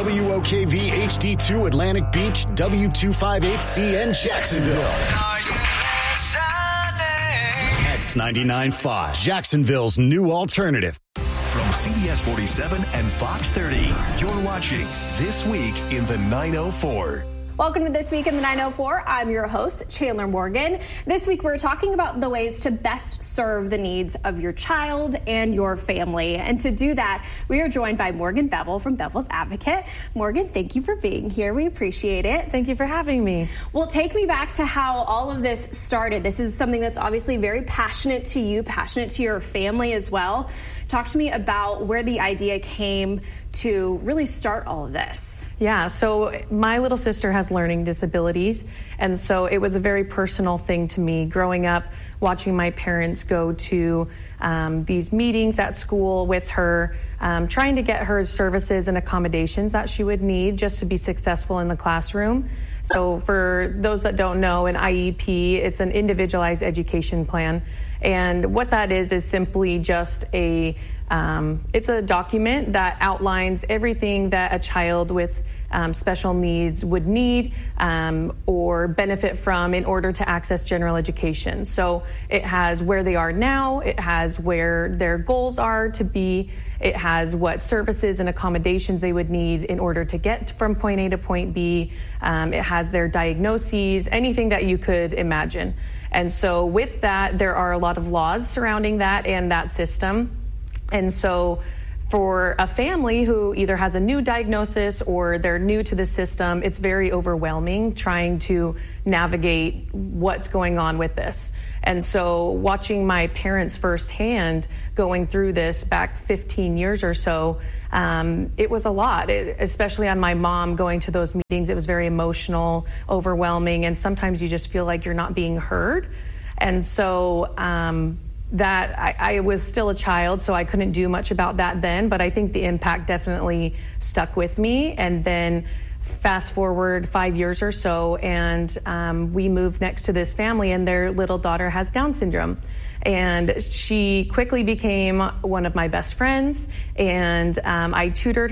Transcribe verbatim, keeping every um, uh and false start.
W O K V H D two Atlantic Beach, W two fifty-eight C N Jacksonville. X ninety-nine point five, Jacksonville's new alternative. From C B S forty-seven and Fox thirty, you're watching This Week in the nine oh four. Welcome to This Week in the nine oh four. I'm your host, Chandler Morgan. This week, we're talking about the ways to best serve the needs of your child and your family. And to do that, we are joined by Morgan Bevel from Bevel's Advocate. Morgan, thank you for being here. We appreciate it. Thank you for having me. Well, take me back to how all of this started. This is something that's obviously very passionate to you, passionate to your family as well. Talk to me about where the idea came to really start all of this. Yeah, so my little sister has learning disabilities, and so it was a very personal thing to me growing up, watching my parents go to um, these meetings at school with her, um, trying to get her services and accommodations that she would need just to be successful in the classroom. So for those that don't know, an I E P, it's an individualized education plan. And what that is is simply just a, um, it's a document that outlines everything that a child with um, special needs would need um, or benefit from in order to access general education. So it has where they are now, it has where their goals are to be, it has what services and accommodations they would need in order to get from point A to point B. Um, it has their diagnoses, anything that you could imagine. And so with that, there are a lot of laws surrounding that and that system. And so for a family who either has a new diagnosis or they're new to the system, it's very overwhelming trying to navigate what's going on with this. And so watching my parents firsthand going through this back fifteen years or so, um, it was a lot, it, especially on my mom going to those meetings. It was very emotional, overwhelming, and sometimes you just feel like you're not being heard. And so um, that I, I was still a child, so I couldn't do much about that then, but I think the impact definitely stuck with me. And then fast forward five years or so, and um, we moved next to this family, and their little daughter has Down syndrome. And she quickly became one of my best friends, and um, I tutored